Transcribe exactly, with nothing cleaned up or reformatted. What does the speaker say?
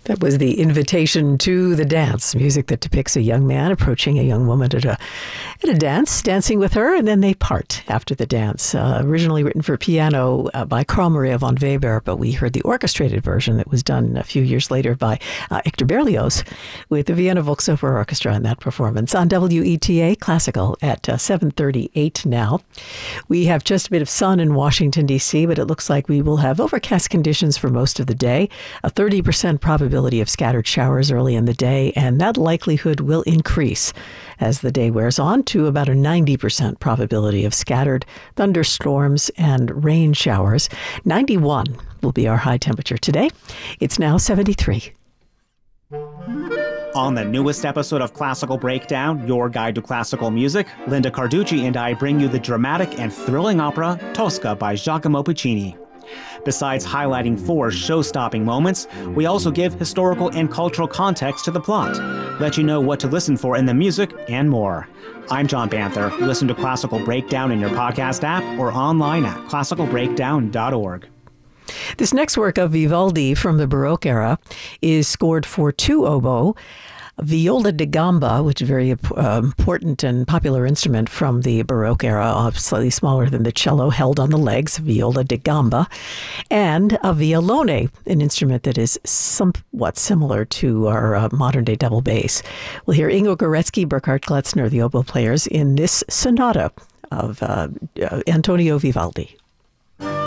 That was the Invitation to the Dance, music that depicts a young man approaching a young woman at a at a dance, dancing with her, and then they part after the dance. Uh, originally written for piano uh, by Carl Maria von Weber, but we heard the orchestrated version that was done a few years later by uh, Hector Berlioz with the Vienna Volksoper Orchestra in that performance. On W E T A Classical at uh, seven thirty-eight now. We have just a bit of sun in Washington, D C, but it looks like we will have overcast conditions for most of the day. A thirty percent probability of scattered showers early in the day, and that likelihood will increase as the day wears on to about a ninety percent probability of scattered thunderstorms and rain showers. ninety-one will be our high temperature today. It's now seventy-three. On the newest episode of Classical Breakdown, your guide to classical music, Linda Carducci and I bring you the dramatic and thrilling opera Tosca by Giacomo Puccini. Besides highlighting four show-stopping moments, we also give historical and cultural context to the plot, let you know what to listen for in the music, and more. I'm John Banther. Listen to Classical Breakdown in your podcast app or online at classical breakdown dot org. This next work of Vivaldi from the Baroque era is scored for two oboe, viola da gamba, which is a very uh, important and popular instrument from the Baroque era, uh, slightly smaller than the cello, held on the legs, viola da gamba, and a violone, an instrument that is somewhat similar to our uh, modern-day double bass. We'll hear Ingo Goretzky, Burkhard Kletzner, the oboe players, in this sonata of uh, uh, Antonio Vivaldi.